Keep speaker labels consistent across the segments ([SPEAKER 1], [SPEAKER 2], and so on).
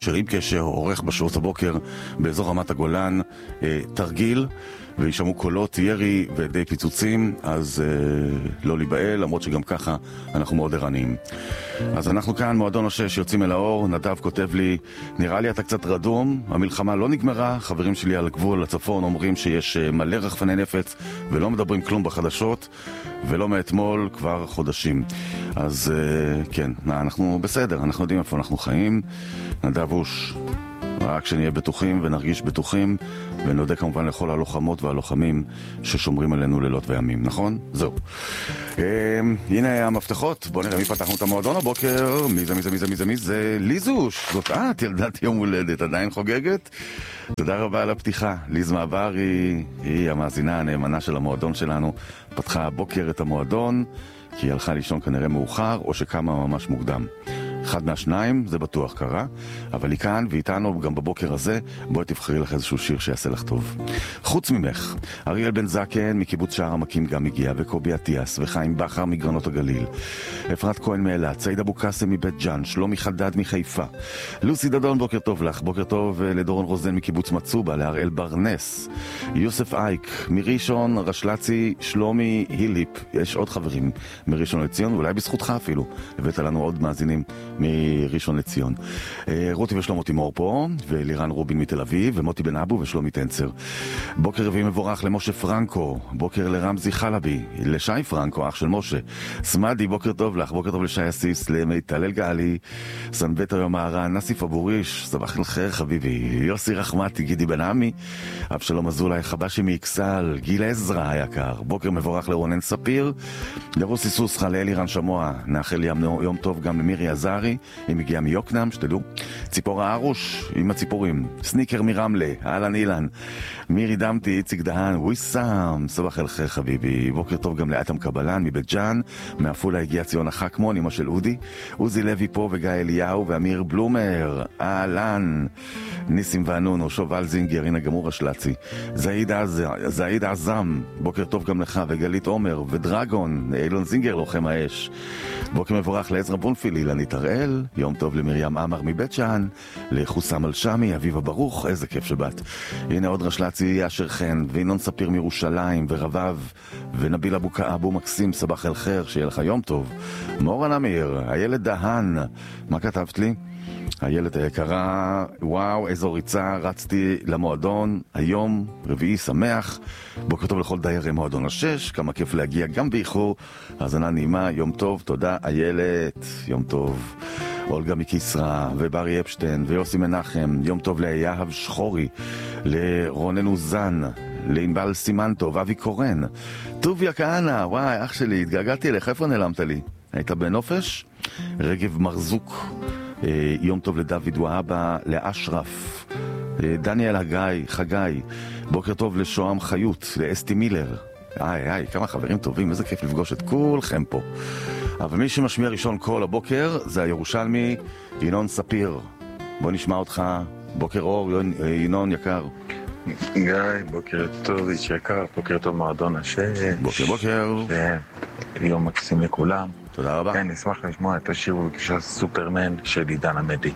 [SPEAKER 1] שעם קשר עורך בשעות הבוקר באזור רמת הגולן תרגיל, וישמעו קולות ירי ודי פיצוצים, אז לא להיבהל, למרות שגם ככה אנחנו מאוד ערניים. אז אנחנו כאן, מועדון השש, יוצאים אל האור. נדב כותב לי, נראה לי אתה קצת רדום, המלחמה לא נגמרה, חברים שלי על הגבול לצפון אומרים שיש מלא רחפני נפץ ולא מדברים כלום בחדשות, ולא מאתמול כבר חודשים. אז כן, אנחנו בסדר, אנחנו יודעים איפה אנחנו חיים. נדב אוש, רק שנהיה בטוחים ונרגיש בטוחים, ונודה כמובן לכל הלוחמות והלוחמים ששומרים עלינו לילות וימים, נכון? זהו. הנה המפתחות, בואו נראה מי פתחנו את המועדון הבוקר. מי זה? ליזוש, זאת את, ילדת יום הולדת, עדיין חוגגת? תודה רבה על הפתיחה. ליז מעבר היא המאזינה הנאמנה של המועדון שלנו, פתחה הבוקר את המועדון, כי היא הלכה לישון כנראה מאוחר, או שקמה ממש מוקדם. אחד מהשניים, זה בטוח קרה, אבל היא כאן ואיתנו גם בבוקר הזה. בואי תבחרי לך איזשהו שיר שיעשה לך טוב. חוץ ממך, אריאל בן זקן מקיבוץ שער המקים גם הגיע, וקובי עטיאס, וחיים בחר מגרנות הגליל, אפרת כהן מאילת, סעיד אבו קאסם מבית ג'אן, שלומי חדד מחיפה, לוסי דדון, בוקר טוב לך. בוקר טוב לדורון רוזן מקיבוץ מצובה, להראל ברנס, יוסף אייק מראשון, רשלצי, שלומי היליפ. יש עוד חברים מראשון לציון, ואולי בזכותך אפילו הבאת לנו עוד מאזינים מראשון לציון. רותי ושלמה תימור פה, ולירן רובין מתל אביב, ומוטי בן אבו ושלומי טנצר. בוקר רביעי מבורך למשה פרנקו, בוקר לרמזי חלבי, לשי פרנקו, אח של משה, סמדי, בוקר טוב לך. בוקר טוב לשי אסיס, למיטל אלגלי, סנבטר יום הערן, נסיף אבוריש, סבח אלחר חביבי, יוסי רחמתי, גידי בן עמי, אבשלום אזולאי, חבשי מאקסל, גיל עזרא היקר. בוקר מבורך לרונן ספיר, לרוסי סוסחה, לאלירן שמוע, נאחל יום טוב גם למירי עזרי, היא מגיעה מיוקנם, שתדעו. ציפור הארוש עם הציפורים, סניקר מרמלה, אהלן אילן, מירי דמתי, איציק דהן, וויסם, סבח אלחר חביבי. בוקר טוב גם לאתם קבלן מבית ג'אן, מאפולה הגיע ציונה חכמון, אמא של אודי, עוזי לוי פה, וגיא אליהו ואמיר בלומר, אהלן, ניסים ואנונו, שוב אלזינגר, הנה גמור השלצי, זעיד עזם, בוקר טוב גם לך, וגלית עומר ודרגון, אילון זינגר לוחם האש. בוקר מבורך לעזרא בונפיל, אילנית הראל, יום טוב למרים אמר מבית שאן, לחוסם אלשמי, אביבה ברוך, איזה כיף שבאת. הנה עוד רשלצי, אשר חן, וינון ספיר מירושלים, ורבב, ונביל אבו מקסים, סבח אל חיר, שיהיה לך יום טוב. מורן אמיר, הילד דהן, מה כתבת לי? הילד היקרה, וואו, איזו ריצה, רצתי למועדון, היום, רביעי שמח, בוקר טוב לכל דיירי מועדון השש, כמה כיף להגיע גם באיחור, האזנה נעימה, יום טוב, תודה איילת, יום טוב. אולגה מקיסרה, וברי אפשטיין, ויוסי מנחם, יום טוב ליהב שחורי, לרונן אוזן, לענבל סימנטו, ואבי קורן, טוביה כהנה, וואי, אח שלי, התגעגעתי אליך, איפה נעלמת לי? היית בנופש? רגב מרזוק, יום טוב לדוד והאבא, לאשרף, דניאל חגי, בוקר טוב לשועם חיות, לאסתי מילר. כמה חברים טובים, איזה כיף לפגוש את כולכם פה. אבל מי שמשמיע ראשון כל הבוקר זה הירושלמי ינון ספיר. בוא נשמע אותך. בוקר אור, ינון יקר.
[SPEAKER 2] גיא, בוקר טוב, איש יקר, בוקר טוב מועדון השש.
[SPEAKER 1] בוקר.
[SPEAKER 2] יום מקסים לכולם.
[SPEAKER 1] תודה רבה.
[SPEAKER 2] כן, נשמח לשמוע את השיר בבקשה סופרמן של עידן עמדי.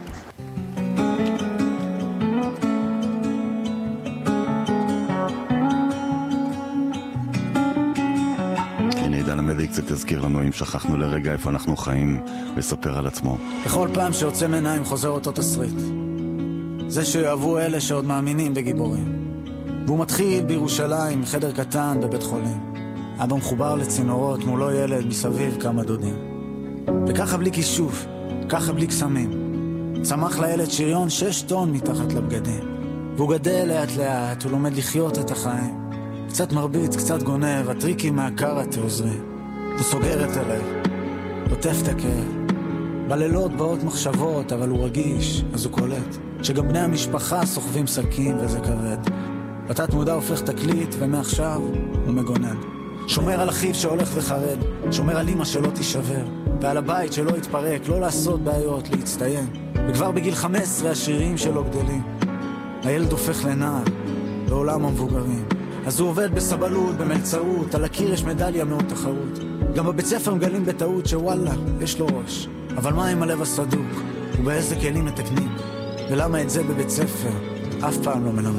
[SPEAKER 1] הנה עידן עמדי קצת תזכיר לנו אם שכחנו לרגע איפה אנחנו חיים, לספר על עצמו.
[SPEAKER 3] בכל פעם שיוצא מעיניים חוזר אותו תסריט. זה שיאהבו אלה שעוד מאמינים בגיבורים. והוא מתחיל בירושלים, חדר קטן בבית חולים. אבא מחובר לצינורות, מולו ילד, מסביב כמה דודים. וככה בלי כישוף, ככה בלי קסמים. צמח לילד שריון 6 טון מתחת לבגדים. והוא גדל לאט לאט, הוא לומד לחיות את החיים. קצת מרביץ, קצת גונב, הטריקים מהקראטה עוזרים. הוא סוגר את הלב, עוטף את הכאב. בלילות באות מחשבות, אבל הוא רגיש, אז הוא קולט. שגם בני המשפחה סוחבים סלקים וזה כבד. בתת מודע הופך תקליט, ומעכשיו הוא מגונן. שומר על אחיו שהולך וחרד, שומר על אמא שלא תישבר, ועל הבית שלא יתפרק, לא לעשות בעיות, להצטיין. וכבר בגיל 15 השירים שלו גדלים. הילד הופך לנער, לעולם המבוגרים. אז הוא עובד בסבלות, במלצרות, על הקיר יש מדליה מאוד תחרות. גם בבית ספר מגלים בטעות שוואלה, יש לו ראש. אבל מה עם הלב הסדוק? ובאיזה כלים מתקנים? ולמה את זה בבית ספר אף פעם לא מלמדים.